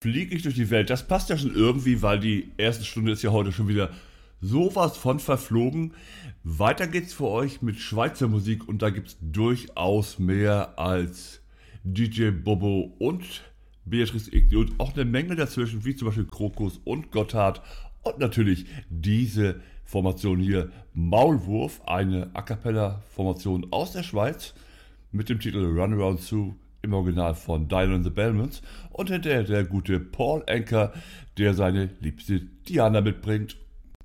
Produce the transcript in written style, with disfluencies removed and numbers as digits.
fliege ich durch die Welt. Das passt ja schon irgendwie, weil die erste Stunde ist ja heute schon wieder sowas von verflogen. Weiter geht's für euch mit Schweizer Musik und da gibt's durchaus mehr als DJ Bobo und Beatrice Egli und auch eine Menge dazwischen, wie zum Beispiel Krokus und Gotthard und natürlich diese Formation hier, Maulwurf, eine A Cappella Formation aus der Schweiz mit dem Titel Runaround Sue im Original von Diana and the Bellmans und hinterher der gute Paul Anka, der seine liebste Diana mitbringt